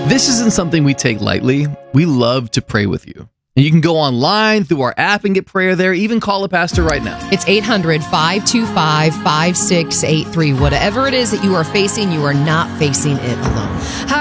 This isn't something we take lightly. We love to pray with you. And you can go online through our app and get prayer there. Even call a pastor right now. It's 800-525-5683. Whatever it is that you are facing, you are not facing it alone.